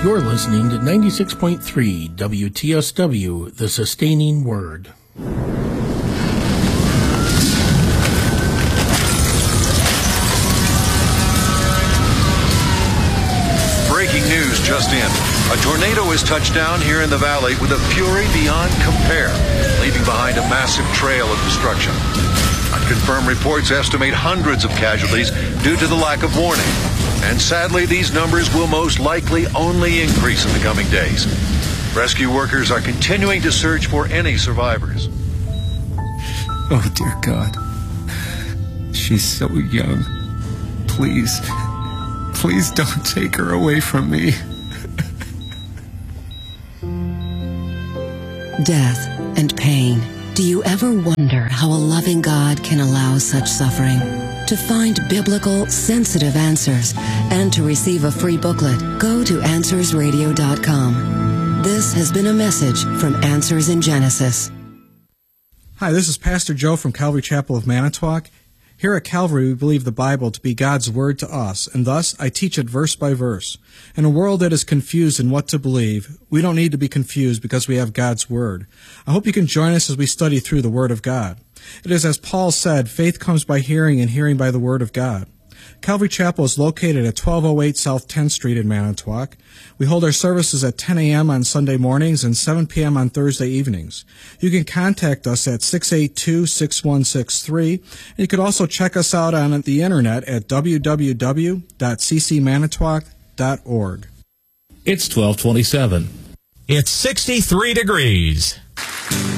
You're listening to 96.3 WTSW, The Sustaining Word. Breaking news just in. A tornado has touched down here in the valley with a fury beyond compare, leaving behind a massive trail of destruction. Unconfirmed reports estimate hundreds of casualties due to the lack of warning. And sadly, these numbers will most likely only increase in the coming days. Rescue workers are continuing to search for any survivors. Oh, dear God. She's so young. Please don't take her away from me. Death and pain. Do you ever wonder how a loving God can allow such suffering? To find biblical, sensitive answers and to receive a free booklet, go to AnswersRadio.com. This has been a message from Answers in Genesis. Hi, this is Pastor Joe from Calvary Chapel of Manitowoc. Here at Calvary, we believe the Bible to be God's Word to us, and thus I teach it verse by verse. In a world that is confused in what to believe, we don't need to be confused because we have God's Word. I hope you can join us as we study through the Word of God. It is as Paul said, faith comes by hearing and hearing by the Word of God. Calvary Chapel is located at 1208 South 10th Street in Manitowoc. We hold our services at 10 a.m. on Sunday mornings and 7 p.m. on Thursday evenings. You can contact us at 682-6163, and you can also check us out on the internet at www.ccmanitowoc.org. It's 1227. It's 63 degrees.